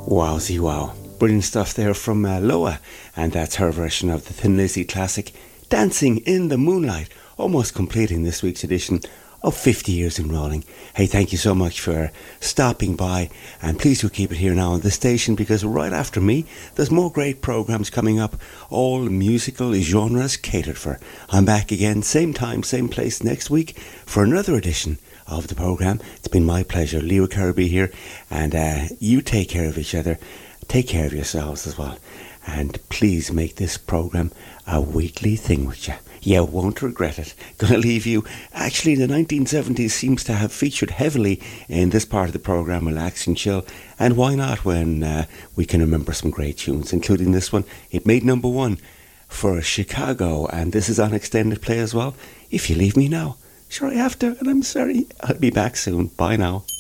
Wowsy wow. Brilliant stuff there from Loa, and that's her version of the Thin Lizzy classic, Dancing in the Moonlight, almost completing this week's edition of 50 Years in Rolling. Hey, thank you so much for stopping by, and please do keep it here now on the station, because right after me, there's more great programmes coming up, all musical genres catered for. I'm back again, same time, same place next week for another edition of the programme. It's been my pleasure. Leo Kirby here, and you take care of each other, take care of yourselves as well, and please make this programme a weekly thing with you. You won't regret it. Gonna leave you. Actually, the 1970s seems to have featured heavily in this part of the programme, Relax and Chill, and why not when we can remember some great tunes, including this one. It made number one for Chicago, and this is on extended play as well. If You Leave Me Now. Sure I have to, and I'm sorry. I'll be back soon. Bye now.